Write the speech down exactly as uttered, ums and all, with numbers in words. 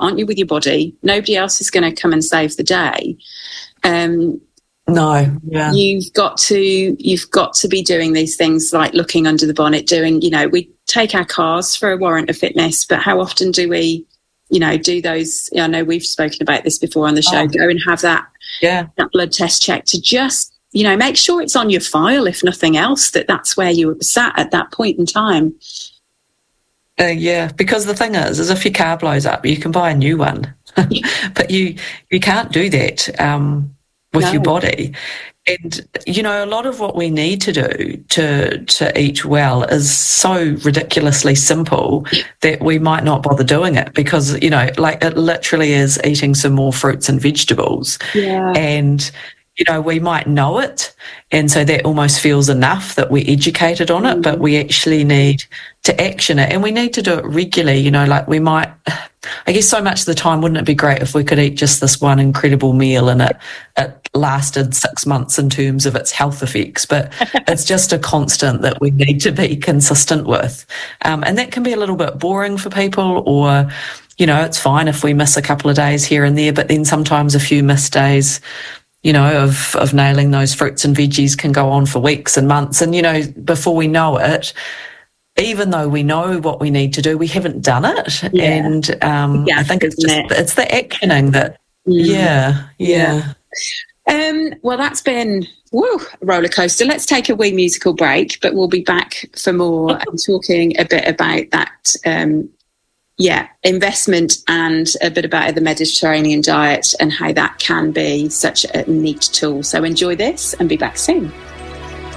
aren't you, with your body? Nobody else is going to come and save the day. Um, no, yeah. You've got to you've got to be doing these things like looking under the bonnet, doing, you know, we take our cars for a warrant of fitness, but how often do we, you know, do those? I know we've spoken about this before on the show. Oh. Go and have that, yeah. that blood test check to just, you know, make sure it's on your file, if nothing else, that that's where you were sat at that point in time. Uh, yeah, because the thing is, is if your car blows up, you can buy a new one, but you you can't do that um, with no. your body. And, you know, a lot of what we need to do to to eat well is so ridiculously simple that we might not bother doing it because, you know, like it literally is eating some more fruits and vegetables. Yeah. And, you know, we might know it, and so that almost feels enough that we're educated on it, mm. but we actually need to action it, and we need to do it regularly. You know, like we might, I guess so much of the time, wouldn't it be great if we could eat just this one incredible meal and it, it lasted six months in terms of its health effects, but it's just a constant that we need to be consistent with. Um, and that can be a little bit boring for people, or, you know, it's fine if we miss a couple of days here and there, but then sometimes a few missed days, you know, of, of nailing those fruits and veggies can go on for weeks and months. And, you know, before we know it, even though we know what we need to do, we haven't done it. Yeah. And um, yeah, I think it's just, it? it's the actioning that, mm. yeah, yeah. yeah. Um, well, that's been woo, a roller coaster. Let's take a wee musical break, but we'll be back for more and talking a bit about that um yeah, investment and a bit about the Mediterranean diet and how that can be such a neat tool. So enjoy this and be back soon.